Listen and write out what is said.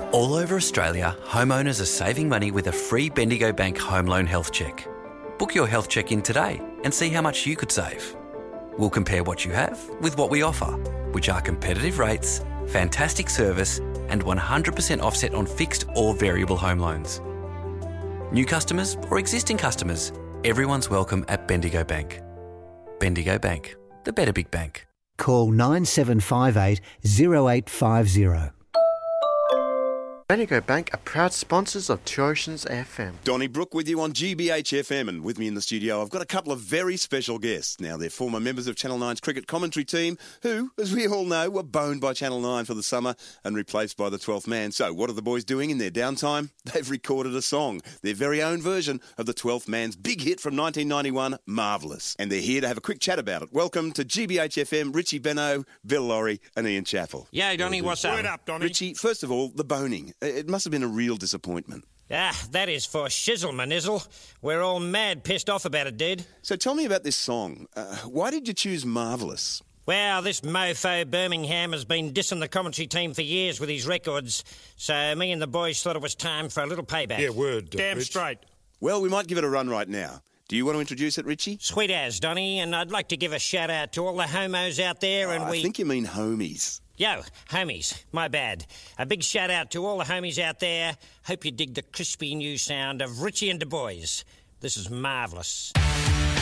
All over Australia, homeowners are saving money with a free Bendigo Bank home loan health check. Book your health check in today and see how much you could save. We'll compare what you have with what we offer, which are competitive rates, fantastic service and 100% offset on fixed or variable home loans. New customers or existing customers, everyone's welcome at Bendigo Bank. Bendigo Bank, the better big bank. Call 9758 0850. Bendigo Bank are proud sponsors of Two Oceans FM. Donnie Brook with you on GBH-FM, and with me in the studio I've got a couple of very special guests. Now, they're former members of Channel 9's cricket commentary team who, as we all know, were boned by Channel 9 for the summer and replaced by the 12th man. So what are the boys doing in their downtime? They've recorded a song, their very own version of the 12th man's big hit from 1991, Marvellous. And they're here to have a quick chat about it. Welcome to GBH-FM, Richie Benno, Bill Laurie and Ian Chappell. Yeah, Donnie, what's up? Word up, Donnie. Richie, first of all, the boning. It must have been a real disappointment. That is for shizzle, manizzle. We're all mad pissed off about it, dude. So tell me about this song. Why did you choose Marvellous? Well, this mofo Birmingham has been dissing the commentary team for years with his records, so me and the boys thought it was time for a little payback. Yeah, word. Damn Rich. straight. Well, we might give it a run right now. Do you want to introduce it, Richie? Sweet as, Donnie, and I'd like to give a shout-out to all the homos out there, and I think you mean homies. Yo, homies, my bad. A big shout-out to all the homies out there. Hope you dig the crispy new sound of Richie and the boys. This is Marvellous.